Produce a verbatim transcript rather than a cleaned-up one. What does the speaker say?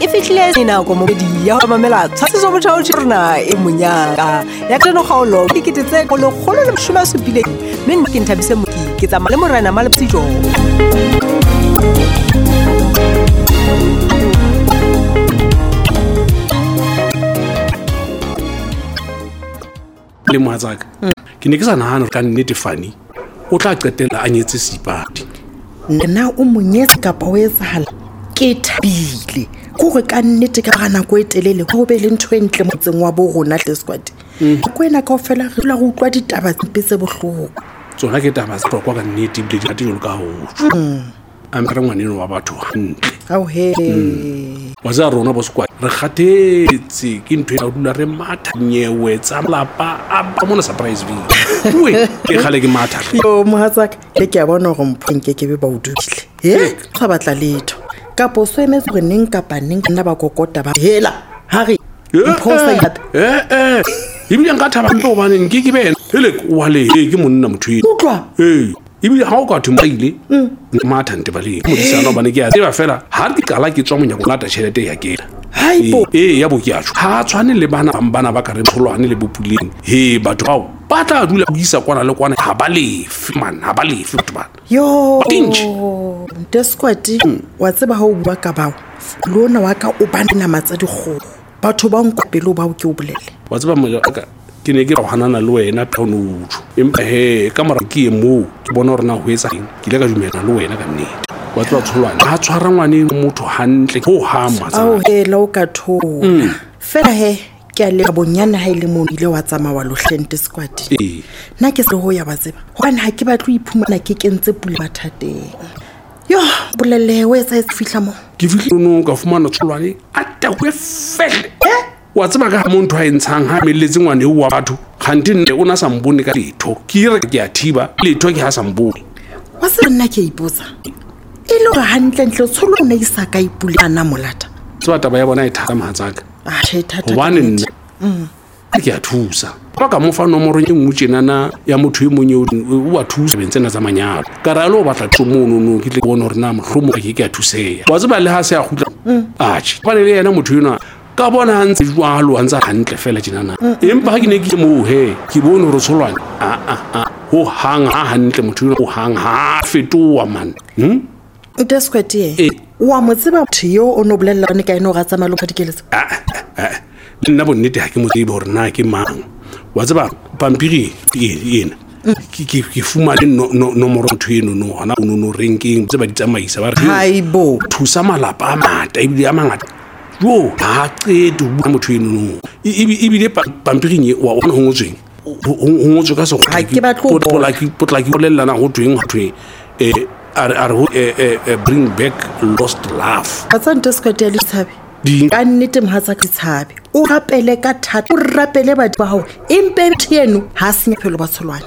e fihlile nako mobedi ya ho mamela tshwatso motho rona e monyaka ya tseno kgaolo ke kitse go le kgolo le mshuma supile mme ke nthabise moki ke tsamaya le morena Malapsijo le mohatsaka ke ne ke sa nahana ka nnete fani o tla qetela a nyetse sipati nna o monyetsa kapa o etsahala ke thabile go re ka nnete ka gana go etelele go be le ntho entle motseng wa bo rona tle squad go ena ka ofela re la go utlwa ditaba tse bohloko tsona ke taba tsa kwa ka nnete bile di atile ka ho a mara ngwaneno wa batho hantle ao he wa za rona bo squad re kgatetse ke ntwe ya dula re matha nyewe tsa lapa a ba mona surprise vi we ke khale ke matha yo mohatsaka le ke a bona go mphenke ke be ba udukile he ga batla letho ka poso emetse gore neng kapa neng nna ba kokota ba hela ha re mposa ya eh eh ibile nka thaba ntlo bane nke ke bena hele wale ke monna motho utlwa eh ibile ha o ka thumbaile matha nteba le modisana bane ke a tseba fela ha ke kala ke tswa monya go lata tšhelete ya kela haibo eh ya bo ke a tsho ha tshwane le bana bana ba ka re tholwane le bopuleng he batho bao ba tla dula go isa kwana le kwana ha ba lefe man ha ba lefe batho bana yo the squad wa tseba ha o bua ka bao lona wa ka o bana matsa dikgogo batho ba nkopelo ba o ke o bolele wa tseba mo ka ke ne ke ra hanana le wena phono uthu empa he ka mara ke mo ke bona rena ho etsa eng ke le ka dumela le wena ka nnete wa tswa tsholwana ha tshwara ngwane motho hantle ho hama tsa ao he la o ka thona fela he ke a le bonyana ha ile mo ile wa tsama wa lohlente squad eh na ke se ho ya ba tseba hona ha ke batlo iphumana ke kentse pula bathateng yo bolele we tsa fihla mo ke fihla no ka fumana tsholwane a ta go fele wa tseba ka motho a entshang ha meletse ngwane wa batho khanti nne o na sambone ka letho ke re ke a thiba letho ke ha sambone wa se nna ke iposa ile go hantle ntle tsholo ne isa ka ipulana molata tswa taba ya bona e thata mahatsaka ah she thata hobane nna mm ke a thusa ba ka mo fa nomoro e nngwe tsenana ya motho e monye o wa thusa bentsena tsa manyalo ka ra lo batla tsomono no ke tle bona rena mohlomo ke ke a thuseya wa tseba le ha se a khutla a tshi ba le yena motho yona ka bona ntse jwalo antsa hantle fela tjenana empa ha ke ne ke mo he ke bona re tsholwane a a a ho hang ha hantle motho yona o hang ha fetoa man hm ntse squatie wa motseba thiyo o no bolella ne ka eno ga tsama lo phadikeletse nna bonnete ha ke mo tsebe hore na ke mang wa tseba pampiri ena ke ke fuma le nomoro motho eno no hana o no ranking tseba ditsamaisa ba re haibo thusa malapa a mata e bile a mangata jo ha qeto bua motho eno no e bile pampiri nye wa ona ho ngotsweng ho ngotswe ka so ha ke batlo potla ki potla ki bolella na ho tweng ho tweng eh are are bring back lost love ka tsante squatie le tshabe di ka nnete mohatsa ke tshabe o rapele ka thata o rapele batho ba hao empe theno ha senya phelo ba tsholwane